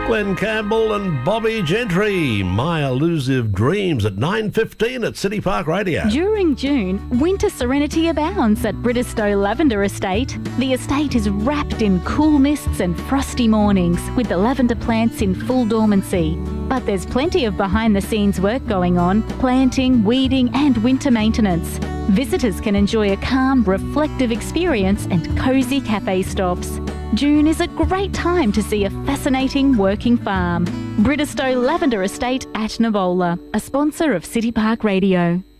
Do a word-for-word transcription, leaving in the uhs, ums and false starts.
Glenn Campbell and Bobby Gentry, My Elusive Dreams at nine fifteen at City Park Radio. During June, winter serenity abounds at Bridestow Lavender Estate. The estate is wrapped in cool mists and frosty mornings, with the lavender plants in full dormancy. But there's plenty of behind-the-scenes work going on, planting, weeding and winter maintenance. Visitors can enjoy a calm, reflective experience and cosy cafe stops. June is a great time to see a fascinating working farm. Bridestow Lavender Estate at Navola, a sponsor of City Park Radio.